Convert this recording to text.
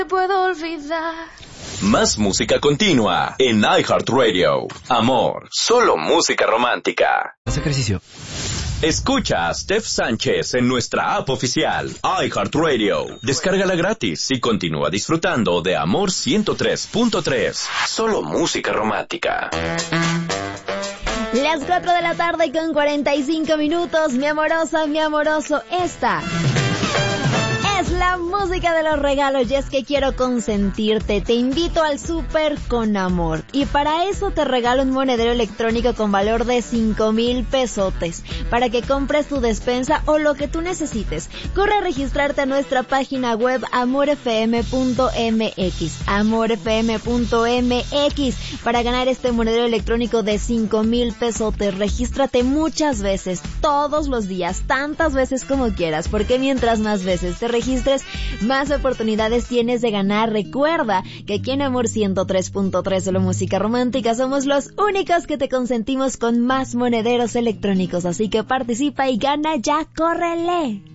puedo olvidar. Más música continua en iHeartRadio. Amor, solo música romántica. Haz ejercicio. Escucha a Steph Sánchez en nuestra app oficial, iHeartRadio. Descárgala gratis y continúa disfrutando de Amor 103.3. Solo música romántica. Las 4 de la tarde con 45 minutos, mi amorosa, mi amoroso, esta es la música de los regalos y es que quiero consentirte. Te invito al súper con amor y para eso te regalo un monedero electrónico con valor de 5,000 pesotes para que compres tu despensa o lo que tú necesites. Corre a registrarte a nuestra página web amorfm.mx, amorfm.mx para ganar este monedero electrónico de 5,000 pesotes. Regístrate muchas veces, todos los días, tantas veces como quieras, porque mientras más veces te registres, más oportunidades tienes de ganar. Recuerda que aquí en Amor 103.3 solo música romántica somos los únicos que te consentimos con más monederos electrónicos, así que participa y gana ya, ¡córrele!